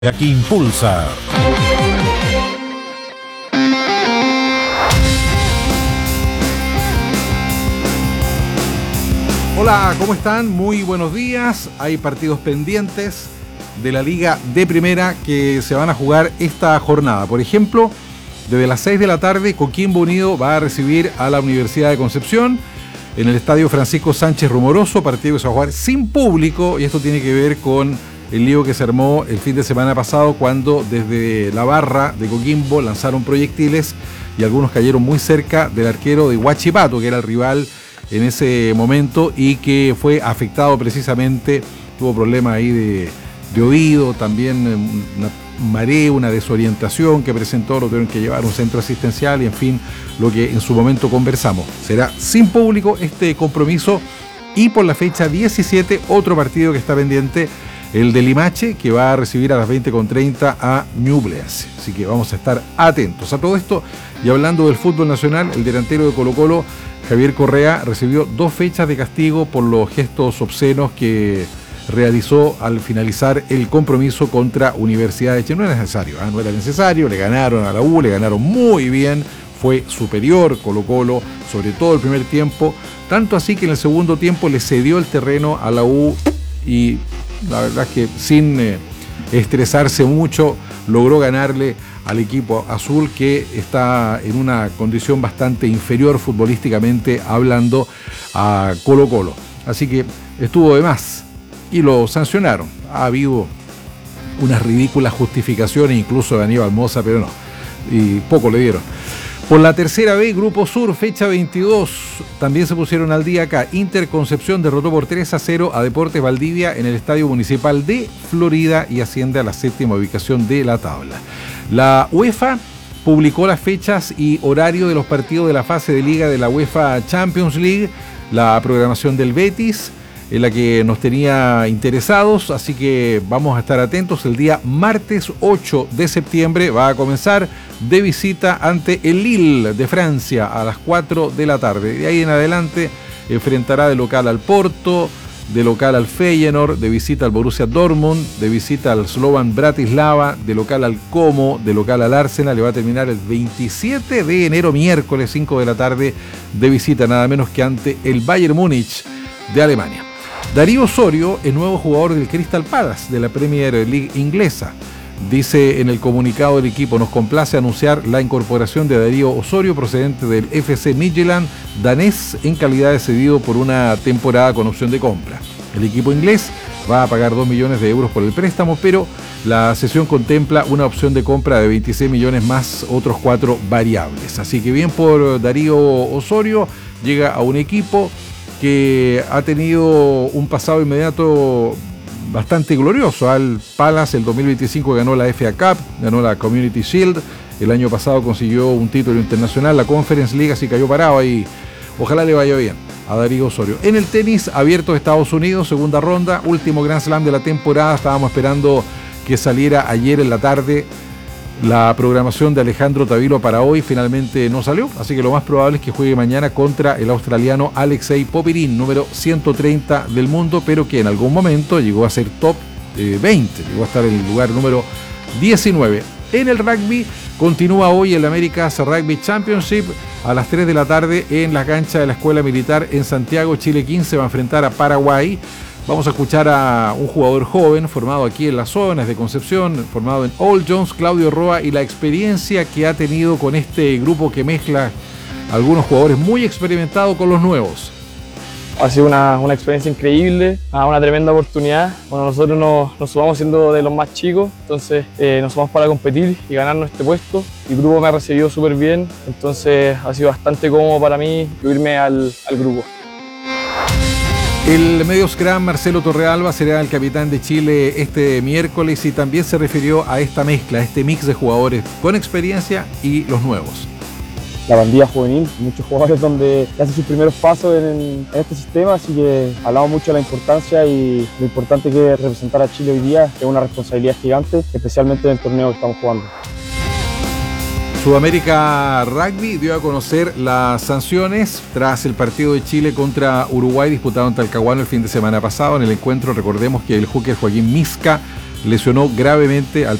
Aquí impulsa. Hola, ¿cómo están? Muy buenos días. Hay partidos pendientes de la Liga de Primera que se van a jugar esta jornada. Por ejemplo, desde las 6 de la tarde, Coquimbo Unido va a recibir a la Universidad de Concepción en el Estadio Francisco Sánchez Rumoroso, partido que se va a jugar sin público, y esto tiene que ver con el lío que se armó el fin de semana pasado cuando desde la barra de Coquimbo lanzaron proyectiles y algunos cayeron muy cerca del arquero de Huachipato, que era el rival en ese momento y que fue afectado precisamente, tuvo problemas ahí de oído, también una mareo, una desorientación que presentó, lo tuvieron que llevar a un centro asistencial y en fin, lo que en su momento conversamos. Será sin público este compromiso y por la fecha 17 otro partido que está pendiente, el de Limache, que va a recibir a las 20:30 a Ñublense. Así que vamos a estar atentos a todo esto. Y hablando del fútbol nacional, el delantero de Colo-Colo, Javier Correa, recibió 2 fechas de castigo por los gestos obscenos que realizó al finalizar el compromiso contra Universidad de Chile. No era necesario, le ganaron a la U, le ganaron muy bien, fue superior Colo-Colo, sobre todo el primer tiempo, tanto así que en el segundo tiempo le cedió el terreno a la U y la verdad es que sin estresarse mucho logró ganarle al equipo azul, que está en una condición bastante inferior futbolísticamente hablando a Colo-Colo. Así que estuvo de más y lo sancionaron. Ha habido unas ridículas justificaciones incluso de Aníbal Mosa, pero no, y poco le dieron. Por la tercera vez, Grupo Sur, fecha 22, también se pusieron al día acá. Inter Concepción derrotó por 3-0 a Deportes Valdivia en el Estadio Municipal de Florida y asciende a la 7ª ubicación de la tabla. La UEFA publicó las fechas y horario de los partidos de la fase de liga de la UEFA Champions League, la programación del Betis, en la que nos tenía interesados, así que vamos a estar atentos. El día martes 8 de septiembre va a comenzar de visita ante el Lille de Francia a las 4 de la tarde. De ahí en adelante enfrentará de local al Porto, de local al Feyenoord, de visita al Borussia Dortmund, de visita al Slovan Bratislava, de local al Como, de local al Arsenal. Le va a terminar el 27 de enero, miércoles 5 de la tarde, de visita nada menos que ante el Bayern Múnich de Alemania. Darío Osorio es nuevo jugador del Crystal Palace de la Premier League inglesa. Dice en el comunicado del equipo: nos complace anunciar la incorporación de Darío Osorio, procedente del FC Midtjylland danés, en calidad de cedido por una temporada con opción de compra. El equipo inglés va a pagar 2 millones de euros por el préstamo, pero la cesión contempla una opción de compra de 26 millones más otros 4 variables. Así que bien por Darío Osorio, llega a un equipo que ha tenido un pasado inmediato bastante glorioso. Al Palace el 2025 ganó la FA Cup, ganó la Community Shield, el año pasado consiguió un título internacional, la Conference League, así cayó parado ahí. Ojalá le vaya bien a Darío Osorio. En el tenis abierto de Estados Unidos, segunda ronda, último Grand Slam de la temporada. Estábamos esperando que saliera ayer en la tarde la programación de Alejandro Tavilo para hoy, finalmente no salió, así que lo más probable es que juegue mañana contra el australiano Alexei Popyrin, número 130 del mundo, pero que en algún momento llegó a ser top 20, llegó a estar en el lugar número 19. En el rugby continúa hoy el America's Rugby Championship a las 3 de la tarde en la cancha de la Escuela Militar en Santiago. Chile 15 va a enfrentar a Paraguay. Vamos a escuchar a un jugador joven formado aquí en las zonas de Concepción, formado en All Jones, Claudio Roa, y la experiencia que ha tenido con este grupo que mezcla algunos jugadores muy experimentados con los nuevos. Ha sido una experiencia increíble, una tremenda oportunidad. Bueno, nosotros nos sumamos siendo de los más chicos, entonces nos sumamos para competir y ganarnos este puesto. El grupo me ha recibido súper bien, entonces ha sido bastante cómodo para mí incluirme al grupo. El medio scrum Marcelo Torrealba será el capitán de Chile este miércoles y también se refirió a esta mezcla, a este mix de jugadores con experiencia y los nuevos. La bandilla juvenil, muchos jugadores donde hacen sus primeros pasos en este sistema, así que hablamos mucho de la importancia y lo importante que es representar a Chile hoy día, que es una responsabilidad gigante, especialmente en el torneo que estamos jugando. Sudamérica Rugby dio a conocer las sanciones tras el partido de Chile contra Uruguay disputado en Talcahuano el fin de semana pasado. En el encuentro, recordemos que el hooker Joaquín Misca lesionó gravemente al